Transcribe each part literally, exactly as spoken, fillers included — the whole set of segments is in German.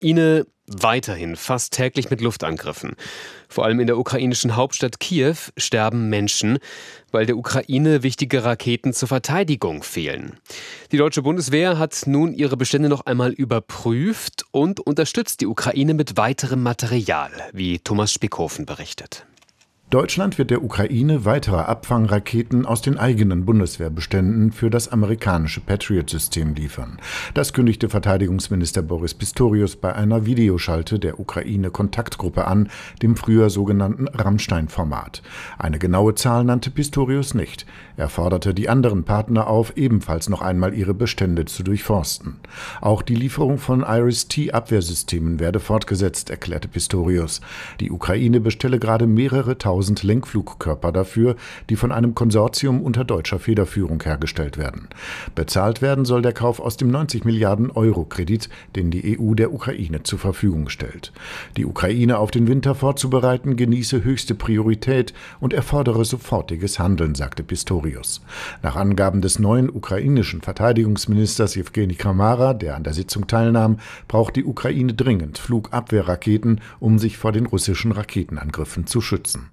Ukraine weiterhin fast täglich mit Luftangriffen. Vor allem in der ukrainischen Hauptstadt Kiew sterben Menschen, weil der Ukraine wichtige Raketen zur Verteidigung fehlen. Die deutsche Bundeswehr hat nun ihre Bestände noch einmal überprüft und unterstützt die Ukraine mit weiterem Material, wie Thomas Spickhofen berichtet. Deutschland wird der Ukraine weitere Abfangraketen aus den eigenen Bundeswehrbeständen für das amerikanische Patriot-System liefern. Das kündigte Verteidigungsminister Boris Pistorius bei einer Videoschalte der Ukraine-Kontaktgruppe an, dem früher sogenannten Rammstein-Format. Eine genaue Zahl nannte Pistorius nicht. Er forderte die anderen Partner auf, ebenfalls noch einmal ihre Bestände zu durchforsten. Auch die Lieferung von Iris-T-Abwehrsystemen werde fortgesetzt, erklärte Pistorius. Die Ukraine bestelle gerade mehrere tausend Lenkflugkörper dafür, die von einem Konsortium unter deutscher Federführung hergestellt werden. Bezahlt werden soll der Kauf aus dem neunzig Milliarden Euro Kredit, den die E U der Ukraine zur Verfügung stellt. Die Ukraine auf den Winter vorzubereiten, genieße höchste Priorität und erfordere sofortiges Handeln, sagte Pistorius. Nach Angaben des neuen ukrainischen Verteidigungsministers Jewgeni Kramara, der an der Sitzung teilnahm, braucht die Ukraine dringend Flugabwehrraketen, um sich vor den russischen Raketenangriffen zu schützen.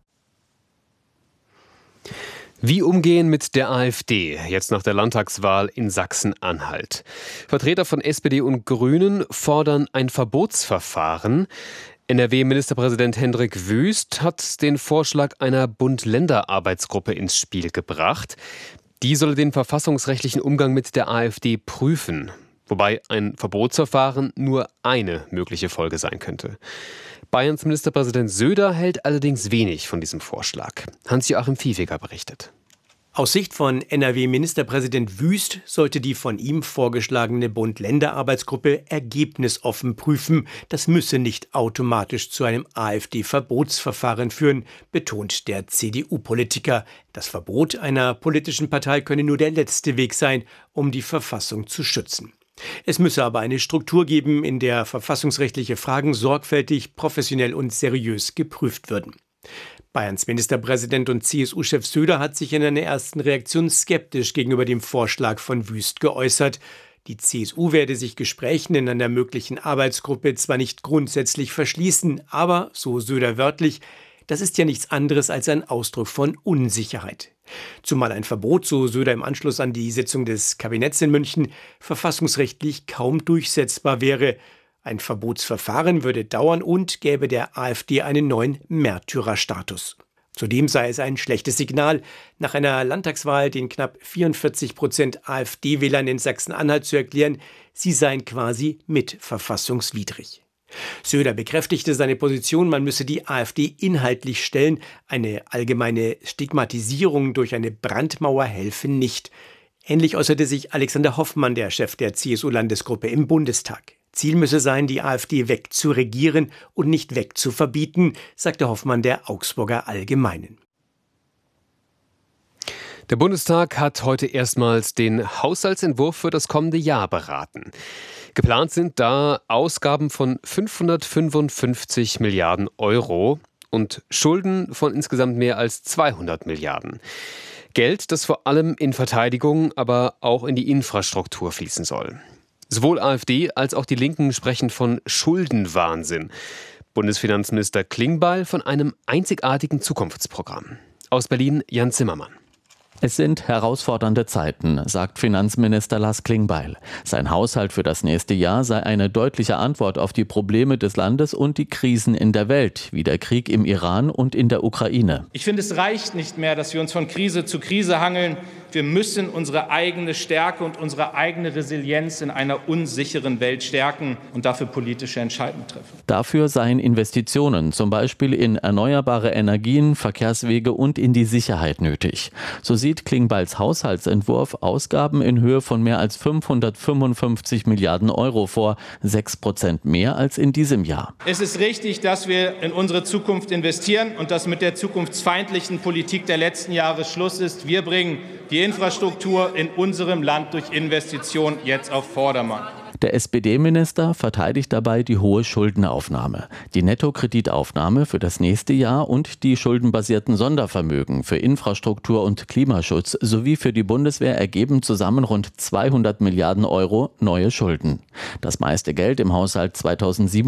Wie umgehen mit der AfD, jetzt nach der Landtagswahl in Sachsen-Anhalt? Vertreter von S P D und Grünen fordern ein Verbotsverfahren. N R W-Ministerpräsident Hendrik Wüst hat den Vorschlag einer Bund-Länder-Arbeitsgruppe ins Spiel gebracht. Die solle den verfassungsrechtlichen Umgang mit der AfD prüfen, wobei ein Verbotsverfahren nur eine mögliche Folge sein könnte. Bayerns Ministerpräsident Söder hält allerdings wenig von diesem Vorschlag. Hans-Joachim Viehweger berichtet. Aus Sicht von N R W-Ministerpräsident Wüst sollte die von ihm vorgeschlagene Bund-Länder-Arbeitsgruppe ergebnisoffen prüfen. Das müsse nicht automatisch zu einem AfD-Verbotsverfahren führen, betont der C D U-Politiker. Das Verbot einer politischen Partei könne nur der letzte Weg sein, um die Verfassung zu schützen. Es müsse aber eine Struktur geben, in der verfassungsrechtliche Fragen sorgfältig, professionell und seriös geprüft würden. Bayerns Ministerpräsident und C S U-Chef Söder hat sich in einer ersten Reaktion skeptisch gegenüber dem Vorschlag von Wüst geäußert. Die C S U werde sich Gesprächen in einer möglichen Arbeitsgruppe zwar nicht grundsätzlich verschließen, aber, so Söder wörtlich, das ist ja nichts anderes als ein Ausdruck von Unsicherheit. Zumal ein Verbot, so Söder im Anschluss an die Sitzung des Kabinetts in München, verfassungsrechtlich kaum durchsetzbar wäre. Ein Verbotsverfahren würde dauern und gäbe der AfD einen neuen Märtyrerstatus. Zudem sei es ein schlechtes Signal, nach einer Landtagswahl den knapp vierundvierzig Prozent AfD-Wählern in Sachsen-Anhalt zu erklären, sie seien quasi mitverfassungswidrig. Söder bekräftigte seine Position, man müsse die AfD inhaltlich stellen. Eine allgemeine Stigmatisierung durch eine Brandmauer helfe nicht. Ähnlich äußerte sich Alexander Hoffmann, der Chef der C S U-Landesgruppe im Bundestag. Ziel müsse sein, die AfD wegzuregieren und nicht wegzuverbieten, sagte Hoffmann der Augsburger Allgemeinen. Der Bundestag hat heute erstmals den Haushaltsentwurf für das kommende Jahr beraten. Geplant sind da Ausgaben von fünfhundertfünfundfünfzig Milliarden Euro und Schulden von insgesamt mehr als zweihundert Milliarden. Geld, das vor allem in Verteidigung, aber auch in die Infrastruktur fließen soll. Sowohl AfD als auch die Linken sprechen von Schuldenwahnsinn. Bundesfinanzminister Klingbeil von einem einzigartigen Zukunftsprogramm. Aus Berlin Jan Zimmermann. Es sind herausfordernde Zeiten, sagt Finanzminister Lars Klingbeil. Sein Haushalt für das nächste Jahr sei eine deutliche Antwort auf die Probleme des Landes und die Krisen in der Welt, wie der Krieg im Iran und in der Ukraine. Ich finde, es reicht nicht mehr, dass wir uns von Krise zu Krise hangeln. Wir müssen unsere eigene Stärke und unsere eigene Resilienz in einer unsicheren Welt stärken und dafür politische Entscheidungen treffen. Dafür seien Investitionen, zum Beispiel in erneuerbare Energien, Verkehrswege und in die Sicherheit nötig. So sieht Klingbeils Haushaltsentwurf Ausgaben in Höhe von mehr als fünfhundertfünfundfünfzig Milliarden Euro vor, sechs Prozent mehr als in diesem Jahr. Es ist richtig, dass wir in unsere Zukunft investieren und dass mit der zukunftsfeindlichen Politik der letzten Jahre Schluss ist. Wir bringen die Infrastruktur in unserem Land durch Investitionen jetzt auf Vordermann. Der S P D-Minister verteidigt dabei die hohe Schuldenaufnahme. Die Nettokreditaufnahme für das nächste Jahr und die schuldenbasierten Sondervermögen für Infrastruktur und Klimaschutz sowie für die Bundeswehr ergeben zusammen rund zweihundert Milliarden Euro neue Schulden. Das meiste Geld im Haushalt zweitausendsiebenundzwanzig